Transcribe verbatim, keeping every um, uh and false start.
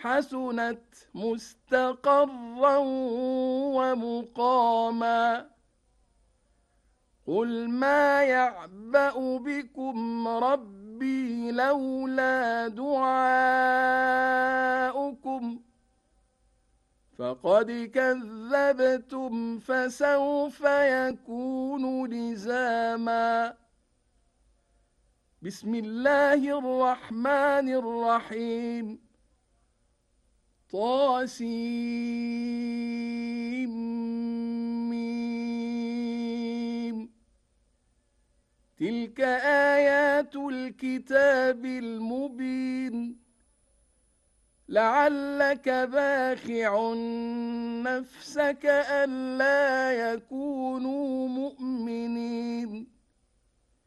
حسنت مستقرا ومقاما قل ما يعبأ بكم ربي لولا دعاؤكم فقد كذبتم فسوف يكون لزاما بسم الله الرحمن الرحيم طاسيم تلك آيات الكتاب المبين لعلك باخع نفسك ألا يكونوا مؤمنين